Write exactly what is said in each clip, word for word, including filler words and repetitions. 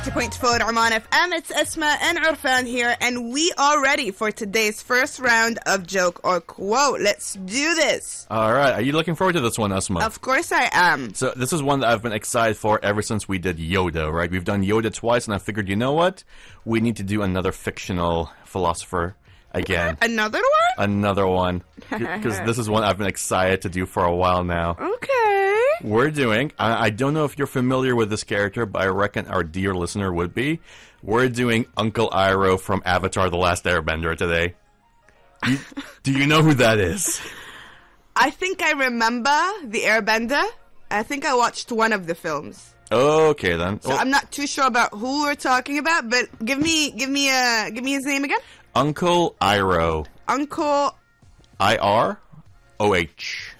ninety point four Oman F M, it's Esma and Urfan here, and we are ready for today's first round of Joke or Quote. Let's do this. All right. Are you looking forward to this one, Esma? Of course I am. So this is one that I've been excited for ever since we did Yoda, right? We've done Yoda twice, and I figured, you know what? We need to do another fictional philosopher again. Another one? Another one. Because this is one I've been excited to do for a while now. Okay. We're doing, I, I don't know if you're familiar with this character, but I reckon our dear listener would be. We're doing Uncle Iroh from Avatar The Last Airbender today. You, do you know who that is? I think I remember The Airbender. I think I watched one of the films. Okay, then. So Well, I'm not too sure about who we're talking about, but give me give me a give me his name again. Uncle Iroh. Uncle I R O H.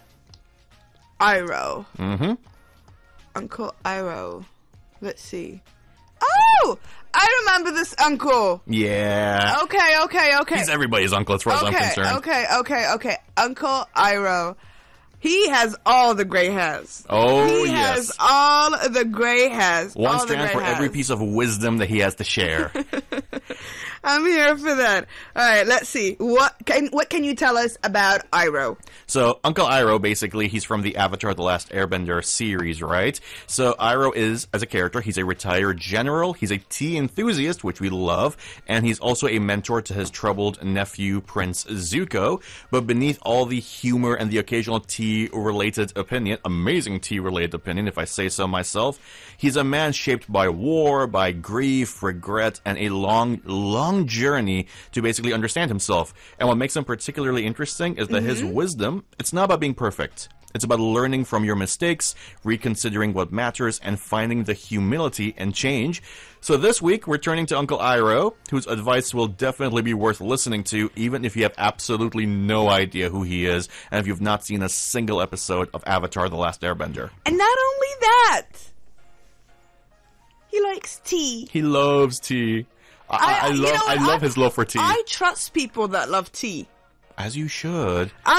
Iroh. Mm-hmm. Uncle Iroh. Let's see. Oh! I remember this uncle. Yeah. Okay, okay, okay. He's everybody's uncle as far as I'm Okay, concerned. okay, okay, okay. Uncle Iroh. He has all the gray hairs. Oh, he yes. has all the gray hairs. One all the strand gray for every hairs. piece of wisdom that he has to share. I'm here for that. All right, let's see. What can what can you tell us about Iroh? So, Uncle Iroh, basically, he's from the Avatar The Last Airbender series, right? So, Iroh is, as a character, he's a retired general, he's a tea enthusiast, which we love, and he's also a mentor to his troubled nephew, Prince Zuko. But beneath all the humor and the occasional tea-related opinion, amazing tea-related opinion, if I say so myself, he's a man shaped by war, by grief, regret, and a long, long journey to basically understand himself. And what makes him particularly interesting is that mm-hmm. his wisdom, it's not about being perfect. It's about learning from your mistakes, reconsidering what matters, and finding the humility and change. So this week, we're turning to Uncle Iroh, whose advice will definitely be worth listening to, even if you have absolutely no idea who he is, and if you've not seen a single episode of Avatar The Last Airbender. And not only that, he likes tea. He loves tea. I, I, I love, I love I, his love for tea. I trust people that love tea. As you should. I'm